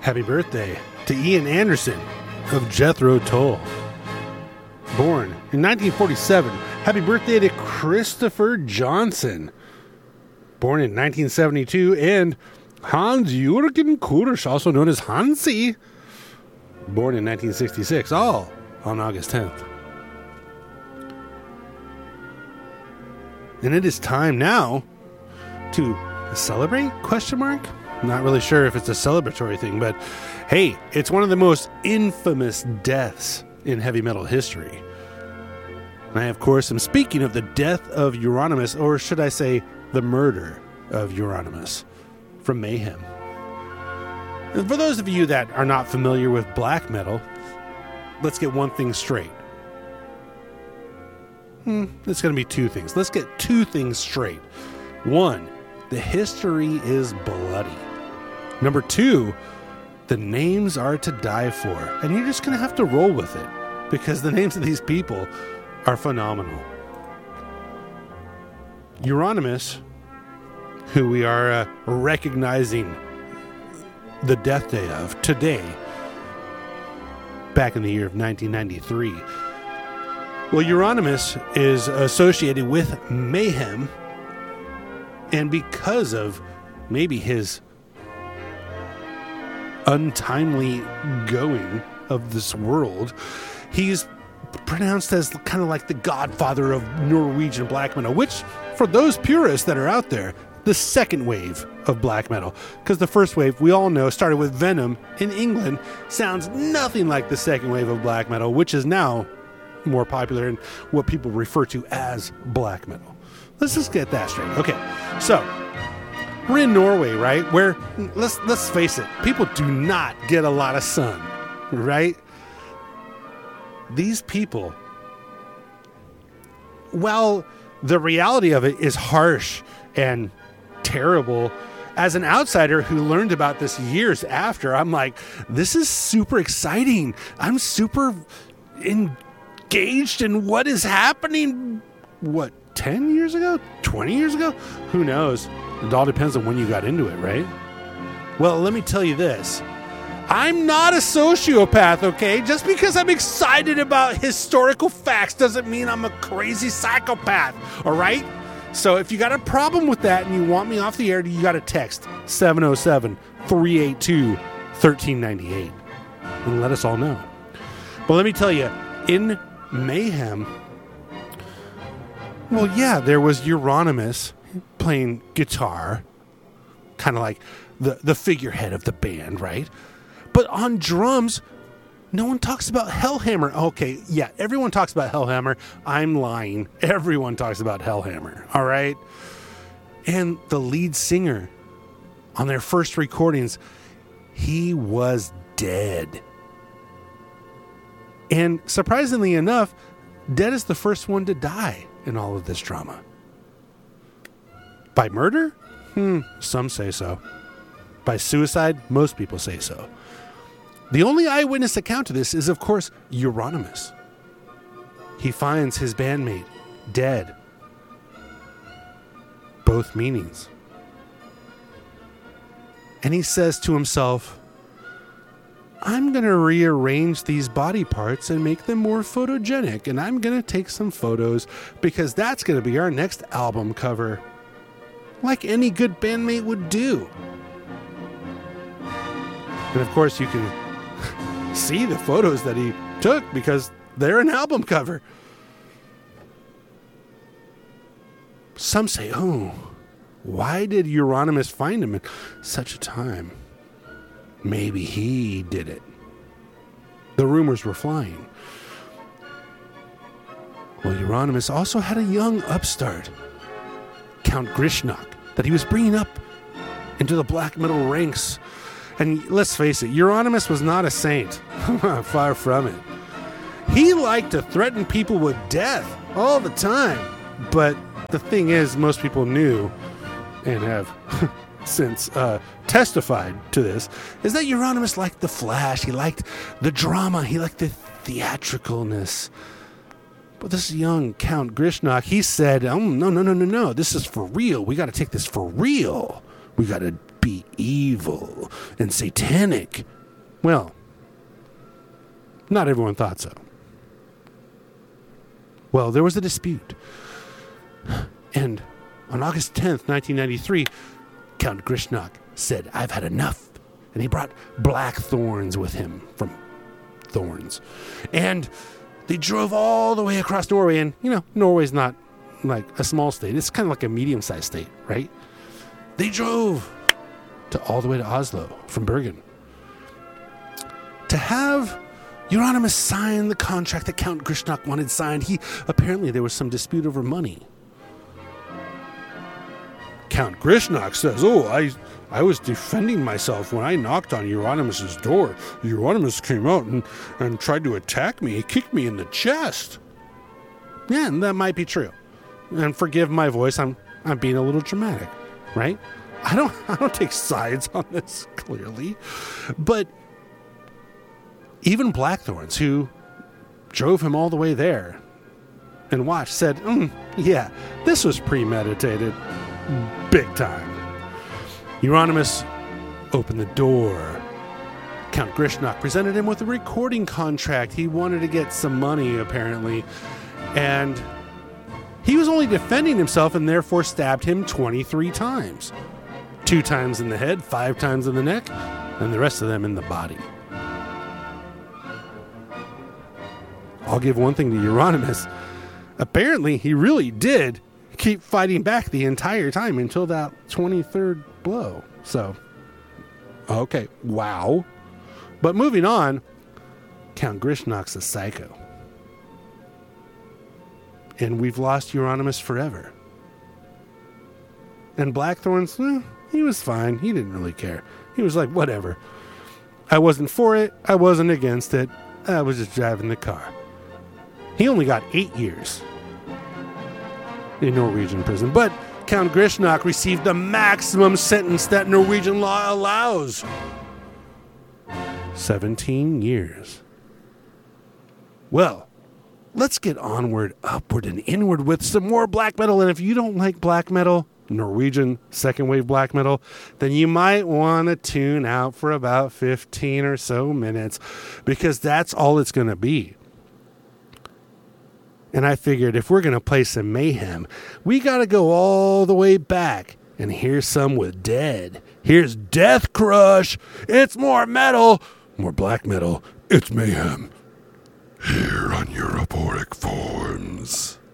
Happy birthday to Ian Anderson of Jethro Tull. Born in 1947. Happy birthday to Christopher Johnson. Born in 1972. And Hans-Jürgen Kurs, also known as Hansi. Born in 1966. All on August 10th. And it is time now to celebrate? Question mark? Not really sure if it's a celebratory thing, but hey, it's one of the most infamous deaths in heavy metal history. And I, of course, am speaking of the death of Euronymous, or should I say, the murder of Euronymous from Mayhem. And for those of you that are not familiar with black metal, let's get one thing straight. It's going to be two things. Let's get two things straight. One, the history is bloody. Number two, the names are to die for. And you're just going to have to roll with it because the names of these people are phenomenal. Euronymous, who we are recognizing the death day of today, back in the year of 1993. Well, Euronymous is associated with Mayhem, and because of maybe his untimely going of this world, he's pronounced as kind of like the godfather of Norwegian black metal, which, for those purists that are out there, the second wave of black metal. Because the first wave, we all know, started with Venom in England, sounds nothing like the second wave of black metal, which is now more popular in what people refer to as black metal. Let's just get that straight. Okay, so we're in Norway, right? Where, let's face it, people do not get a lot of sun, right? These people, while the reality of it is harsh and terrible, as an outsider who learned about this years after, I'm like, this is super exciting. I'm super engaged in what is happening, 10 years ago? 20 years ago? Who knows? It all depends on when you got into it, right? Well, let me tell you this. I'm not a sociopath, okay? Just because I'm excited about historical facts doesn't mean I'm a crazy psychopath, all right? So if you got a problem with that and you want me off the air, you got to text 707-382-1398 and let us all know. But let me tell you, in Mayhem, well, yeah, there was Euronymous playing guitar, kind of like the figurehead of the band, right? But on drums, no one talks about Hellhammer. Okay, yeah, everyone talks about Hellhammer. I'm lying. Everyone talks about Hellhammer, all right? And the lead singer, on their first recordings, he was dead. And surprisingly enough, Dead is the first one to die in all of this drama. By murder? Some say so. By suicide? Most people say so. The only eyewitness account to this is, of course, Euronymous. He finds his bandmate dead. Both meanings. And he says to himself, I'm going to rearrange these body parts and make them more photogenic, and I'm going to take some photos because that's going to be our next album cover. Like any good bandmate would do. And of course, you can see the photos that he took because they're an album cover. Some say, why did Euronymous find him at such a time? Maybe he did it. The rumors were flying. Well, Euronymous also had a young upstart, Count Grishnok, that he was bringing up into the black metal ranks. And let's face it, Euronymous was not a saint. Far from it. He liked to threaten people with death all the time. But the thing is, most people knew and have since testified to this, is that Euronymous liked the flash. He liked the drama. He liked the theatricalness. But this young Count Grishnok, he said, no. This is for real. We got to take this for real. We got to be evil and satanic Well, not everyone thought so. Well, there was a dispute. And on August 10th, 1993, Count Grishnak said, "I've had enough." And he brought black thorns with him from Thorns. And they drove all the way across Norway. And, Norway's not like a small state. It's kind of like a medium-sized state, right? They drove all the way to Oslo from Bergen to have Euronymous sign the contract that Count Grishnak wanted signed. Apparently there was some dispute over money. Count Grishnak says, I was defending myself when I knocked on Euronymous' door. Euronymous came out and tried to attack me. He kicked me in the chest. Yeah, and that might be true. And forgive my voice, I'm being a little dramatic, right? I don't take sides on this, clearly. But even Blackthorns, who drove him all the way there and watched, said, yeah, this was premeditated. Big time. Euronymous opened the door. Count Grishnak presented him with a recording contract. He wanted to get some money, apparently. And he was only defending himself and therefore stabbed him 23 times. 2 times in the head, 5 times in the neck, and the rest of them in the body. I'll give one thing to Euronymous. Apparently, he really did keep fighting back the entire time until that 23rd blow. So, okay, wow. But moving on, Count Grishnak's a psycho. And we've lost Euronymous forever. And Blackthorns, he was fine. He didn't really care. He was like, whatever. I wasn't for it. I wasn't against it. I was just driving the car. He only got 8 years in Norwegian prison. But Count Grishnak received the maximum sentence that Norwegian law allows. 17 years. Well, let's get onward, upward, and inward with some more black metal. And if you don't like black metal, Norwegian second wave black metal, then you might want to tune out for about 15 or so minutes, because that's all it's going to be. And I figured if we're going to play some mayhem, we got to go all the way back and hear some with Dead. Here's Death Crush. It's more metal, more black metal. It's mayhem here on Europoric Forms.